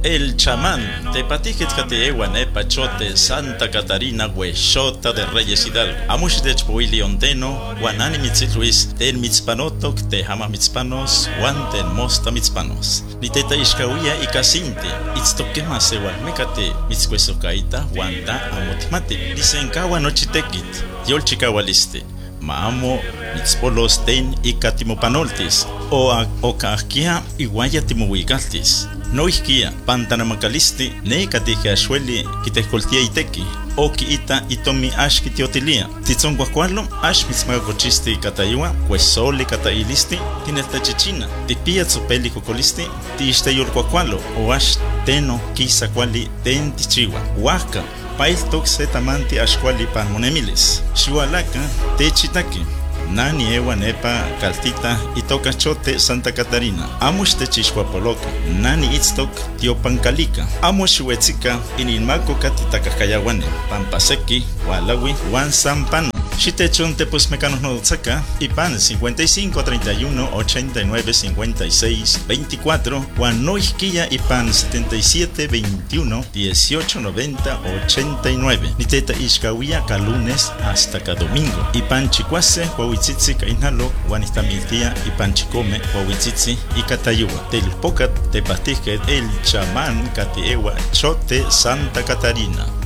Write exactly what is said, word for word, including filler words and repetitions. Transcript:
El chamán, tepatijit kateewa nepa chote Santa Catarina huexota de Reyes Hidalgo. Amush de chpuili onteno, guanani mitzit Luis, ten mitzpanotok, te hama mitzpanos, guanten mosta mitzpanos. Ni teta ishkawia y casinte, itztokema sewalmecate, mitzcuesocaita, guanta amotimate. Dicen kawa nochitekit, yol chikawaliste. Maamo mitzpolos ten y catimopanoltis, o okahkia iguaya timohuigaltis. No isquia, pantanamacalisti, ne catija achueli, quitescoltia iteki, o ita itomi ash kitiotilia. Titzon guacualo, ash mitzmagacochisti cataiwa, cuesole catailisti, tineltachichina, tipia tzopeli cocolisti, tiisteyol guacualo, o ash teno kisa quali ten tichiwa. Huaca, pail toxe tamanti ashquali panmonemiles. Xualaca, techitaki. Nani ewa nepa caltita itoka chote Santa Catarina. Amush techixhuapoloca. Nani itztok tiopancalica. Amush huetzika ininmaco catitacascayahuane. Pampaseki, Hualawi, Juan Sampano. Chitechon tepos mecanos no saca. Ipan cincuenta y cinco, treinta y uno, ochenta y nueve, cincuenta y seis, veinticuatro. Juan no isquilla Ipan setenta y siete, veintiuno, dieciocho, noventa, ochenta y nueve. Niteta ishkawia ka lunes hasta ka domingo. Ipan chicuase, huahuitzitzi ka inhalo, Juan istamiltia, Ipan chicome, huahuitzitzi y catayua. Telpocat tepatije el chamán catiewa chote Santa Catarina.